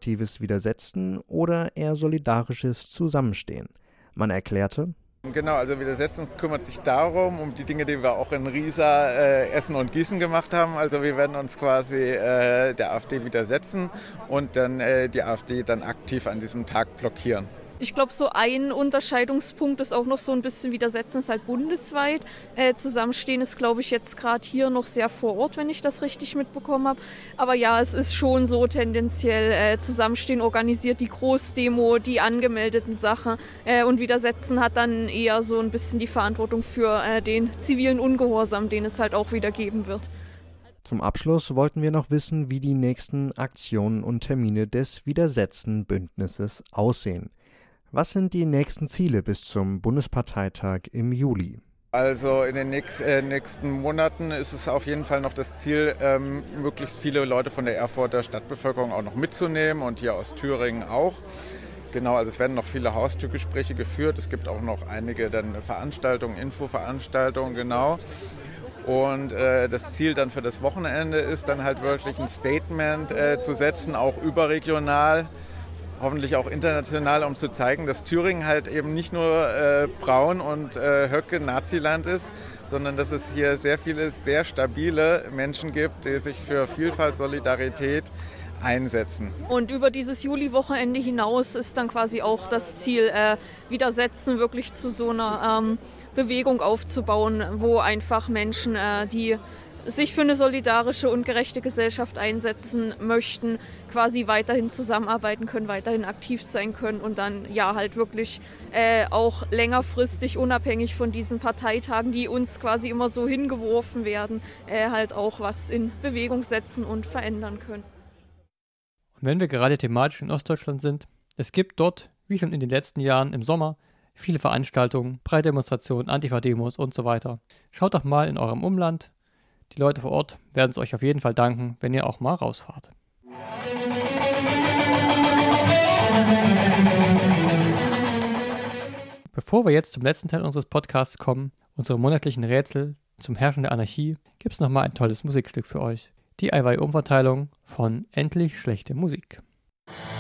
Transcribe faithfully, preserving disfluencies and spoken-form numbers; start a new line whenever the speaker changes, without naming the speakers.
aktives Widersetzen oder eher solidarisches Zusammenstehen. Man erklärte:
Genau, also Widersetzen kümmert sich darum, um die Dinge, die wir auch in Riesa, äh, Essen und Gießen gemacht haben. Also wir werden uns quasi äh, der AfD widersetzen und dann äh, die AfD dann aktiv an diesem Tag blockieren.
Ich glaube, so ein Unterscheidungspunkt ist auch noch so ein bisschen Widersetzen, ist halt bundesweit. Äh, Zusammenstehen ist, glaube ich, jetzt gerade hier noch sehr vor Ort, wenn ich das richtig mitbekommen habe. Aber ja, es ist schon so tendenziell äh, Zusammenstehen organisiert, die Großdemo, die angemeldeten Sachen. Äh, und Widersetzen hat dann eher so ein bisschen die Verantwortung für äh, den zivilen Ungehorsam, den es halt auch wieder geben wird.
Zum Abschluss wollten wir noch wissen, wie die nächsten Aktionen und Termine des Widersetzen-Bündnisses aussehen. Was sind die nächsten Ziele bis zum Bundesparteitag im Juli?
Also in den nächst, äh, nächsten Monaten ist es auf jeden Fall noch das Ziel, ähm, möglichst viele Leute von der Erfurter Stadtbevölkerung auch noch mitzunehmen und hier aus Thüringen auch. Genau, also es werden noch viele Haustürgespräche geführt. Es gibt auch noch einige dann Veranstaltungen, Infoveranstaltungen, genau. Und äh, das Ziel dann für das Wochenende ist dann halt wirklich ein Statement äh, zu setzen, auch überregional, hoffentlich auch international, um zu zeigen, dass Thüringen halt eben nicht nur äh, braun und äh, Höcke Naziland ist, sondern dass es hier sehr viele sehr stabile Menschen gibt, die sich für Vielfalt, Solidarität einsetzen.
Und über dieses Juli-Wochenende hinaus ist dann quasi auch das Ziel, äh, Widersetzen wirklich zu so einer ähm, Bewegung aufzubauen, wo einfach Menschen, äh, die sich für eine solidarische und gerechte Gesellschaft einsetzen möchten, quasi weiterhin zusammenarbeiten können, weiterhin aktiv sein können und dann ja halt wirklich äh, auch längerfristig, unabhängig von diesen Parteitagen, die uns quasi immer so hingeworfen werden, äh, halt auch was in Bewegung setzen und verändern können.
Und wenn wir gerade thematisch in Ostdeutschland sind, es gibt dort, wie schon in den letzten Jahren im Sommer, viele Veranstaltungen, Breitdemonstrationen, Antifa-Demos und so weiter. Schaut doch mal in eurem Umland. Die Leute vor Ort werden es euch auf jeden Fall danken, wenn ihr auch mal rausfahrt. Bevor wir jetzt zum letzten Teil unseres Podcasts kommen, unsere monatlichen Rätsel zum Herrschen der Anarchie, gibt es nochmal ein tolles Musikstück für euch. D I Y-Umverteilung von Endlich schlechte Musik.